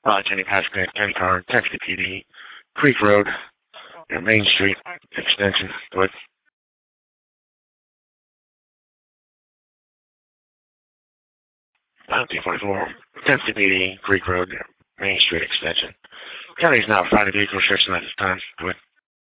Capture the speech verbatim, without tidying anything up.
Uh, Jenny Pascal, ten car, Texas P D, Creek Road, your Main Street extension. With Bounty forty-four, Texas P D, Creek Road, Main Street extension. County is now finding vehicle restriction at this time. With